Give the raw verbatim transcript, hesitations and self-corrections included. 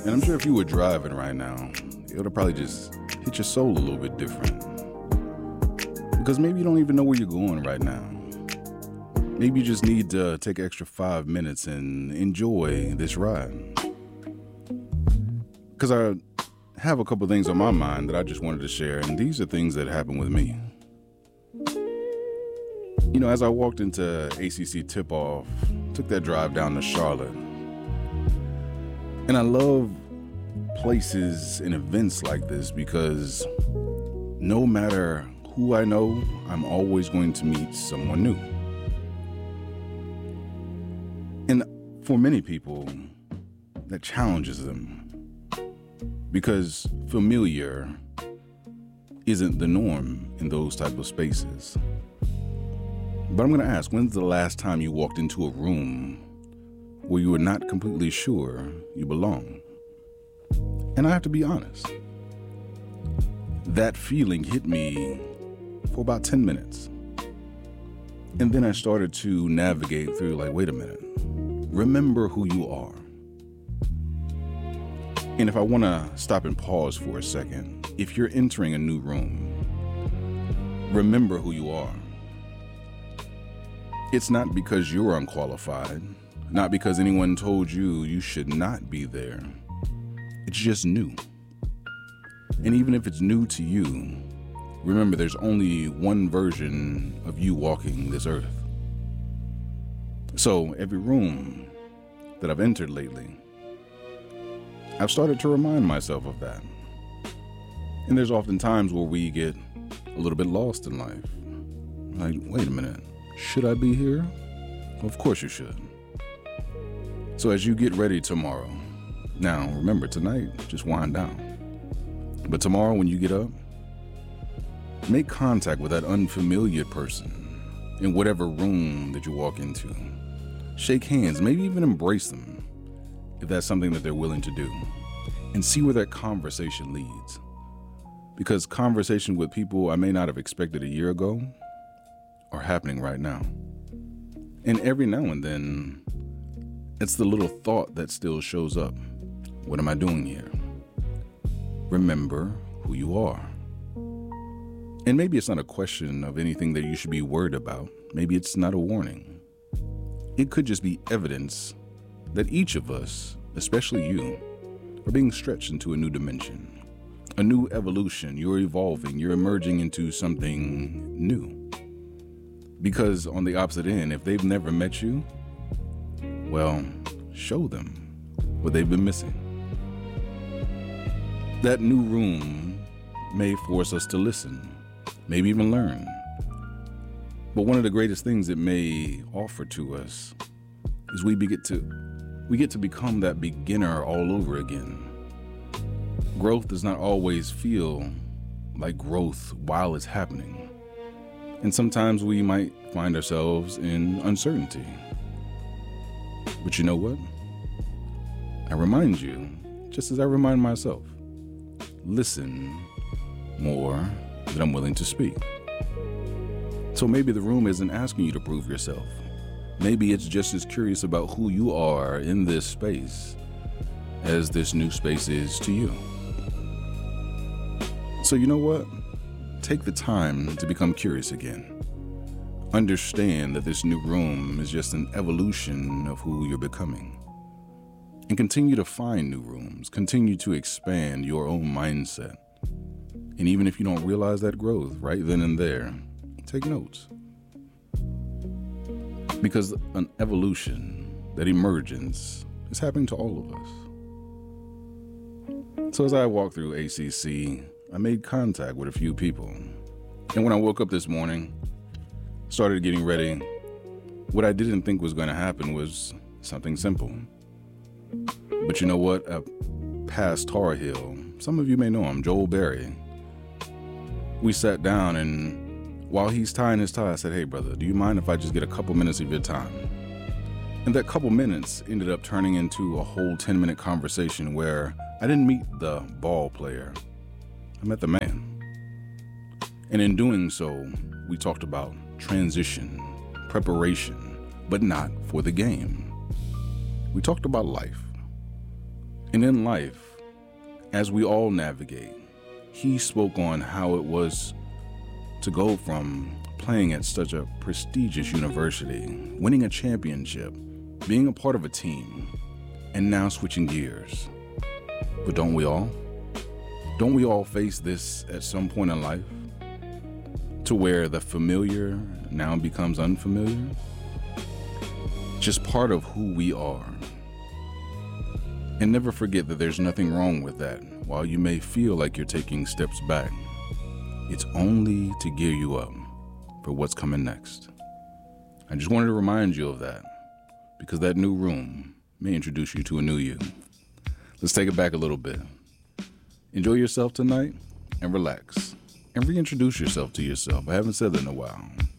And I'm sure if you were driving right now, it would probably just hit your soul a little bit different. Because maybe you don't even know where you're going right now. Maybe you just need to take an extra five minutes and enjoy this ride. Because I have a couple things on my mind that I just wanted to share, and these are things that happened with me. You know, as I walked into A C C tip-off, took that drive down to Charlotte, and I love places and events like this because no matter who I know, I'm always going to meet someone new. And for many people, that challenges them because familiar isn't the norm in those type of spaces. But I'm going to ask, when's the last time you walked into a room where you were not completely sure you belong? And I have to be honest, that feeling hit me for about ten minutes. And then I started to navigate through like, wait a minute, remember who you are. And if I want to stop and pause for a second, if you're entering a new room, remember who you are. It's not because you're unqualified, not because anyone told you you should not be there. It's just new. And even if it's new to you, remember there's only one version of you walking this earth. So every room that I've entered lately, I've started to remind myself of that. And there's often times where we get a little bit lost in life. Like, wait a minute, should I be here? Well, of course you should. So as you get ready tomorrow, now remember tonight, just wind down. But tomorrow when you get up, make contact with that unfamiliar person in whatever room that you walk into. Shake hands, maybe even embrace them if that's something that they're willing to do. And see where that conversation leads. Because conversation with people I may not have expected a year ago are happening right now. And every now and then, it's the little thought that still shows up. What am I doing here? Remember who you are. And maybe it's not a question of anything that you should be worried about. Maybe it's not a warning. It could just be evidence that each of us, especially you, are being stretched into a new dimension, a new evolution. You're evolving, you're emerging into something new. Because on the opposite end, if they've never met you, well, show them what they've been missing. That new room may force us to listen, maybe even learn. But one of the greatest things it may offer to us is we get to we get to become that beginner all over again. Growth does not always feel like growth while it's happening. And sometimes we might find ourselves in uncertainty. But you know what? I remind you, just as I remind myself, listen more than I'm willing to speak. So maybe the room isn't asking you to prove yourself. Maybe it's just as curious about who you are in this space as this new space is to you. So you know what? Take the time to become curious again. Understand that this new room is just an evolution of who you're becoming. And continue to find new rooms. Continue to expand your own mindset. And even if you don't realize that growth right then and there, take notes. Because an evolution, that emergence, is happening to all of us. So as I walked through A C C, I made contact with a few people. And when I woke up this morning, started getting ready, what I didn't think was going to happen was something simple. But you know what? Uh, past Tar Heel, some of you may know him, Joel Berry. We sat down, and while he's tying his tie, I said, hey, brother, do you mind if I just get a couple minutes of your time? And that couple minutes ended up turning into a whole ten-minute conversation where I didn't meet the ball player. I met the man. And in doing so, we talked about transition, preparation, but not for the game. We talked about life. And in life, as we all navigate, he spoke on how it was to go from playing at such a prestigious university, winning a championship, being a part of a team, and now switching gears. But don't we all? Don't we all face this at some point in life? To where the familiar now becomes unfamiliar? Just part of who we are. And never forget that there's nothing wrong with that. While you may feel like you're taking steps back, it's only to gear you up for what's coming next. I just wanted to remind you of that, because that new room may introduce you to a new you. Let's take it back a little bit. Enjoy yourself tonight and relax and reintroduce yourself to yourself. I haven't said that in a while.